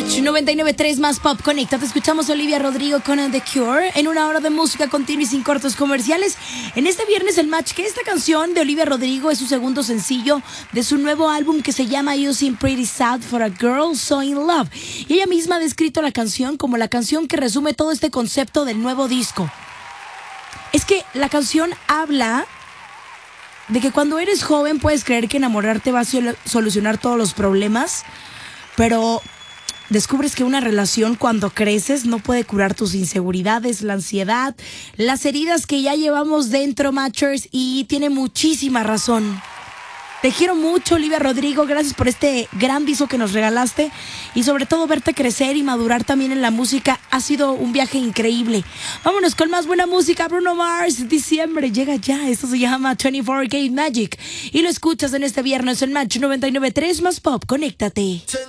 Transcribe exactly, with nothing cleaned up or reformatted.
Match noventa y nueve punto tres más Pop. Conéctate, escuchamos a Olivia Rodrigo con The Cure en una hora de música continua y sin cortos comerciales. En este viernes el Match, que esta canción de Olivia Rodrigo es su segundo sencillo de su nuevo álbum que se llama You Seem Pretty Sad for a Girl So In Love. Y ella misma ha descrito la canción como la canción que resume todo este concepto del nuevo disco. Es que la canción habla de que cuando eres joven puedes creer que enamorarte va a sol- solucionar todos los problemas, pero descubres que una relación cuando creces no puede curar tus inseguridades, la ansiedad, las heridas que ya llevamos dentro, Matchers, y tiene muchísima razón. Te quiero mucho, Olivia Rodrigo, gracias por este gran disco que nos regalaste y sobre todo verte crecer y madurar también en la música. Ha sido un viaje increíble. Vámonos con más buena música. Bruno Mars, diciembre, llega ya. Esto se llama veinticuatro K Magic y lo escuchas en este viernes en Match noventa y nueve punto tres más Pop. Conéctate.